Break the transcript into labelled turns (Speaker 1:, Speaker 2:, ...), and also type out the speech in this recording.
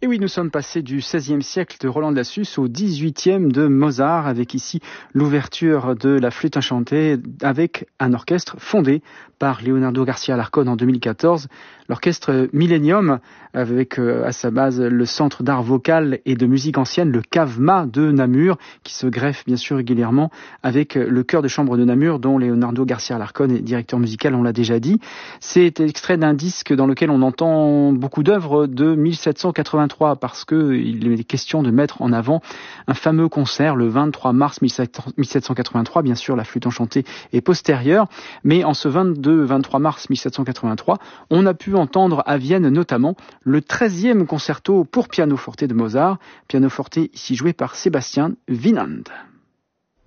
Speaker 1: Et oui, nous sommes passés du XVIe siècle de Roland de Lassus au XVIIIe de Mozart, avec ici l'ouverture de la flûte enchantée avec un orchestre fondé par Leonardo Garcia Alarcón en 2014, l'orchestre Millennium, avec à sa base le Centre d'art vocal et de musique ancienne, le CAVMA de Namur, qui se greffe bien sûr régulièrement avec le chœur de chambre de Namur, dont Leonardo Garcia Alarcón est directeur musical, on l'a déjà dit. C'est extrait d'un disque dans lequel on entend beaucoup d'œuvres de 1783, parce qu'il est question de mettre en avant un fameux concert le 23 mars 1783. Bien sûr, la flûte enchantée est postérieure, mais en ce 23 mars 1783, on a pu entendre à Vienne notamment le 13e concerto pour piano forte de Mozart, piano forte ici joué par Sébastien Winand.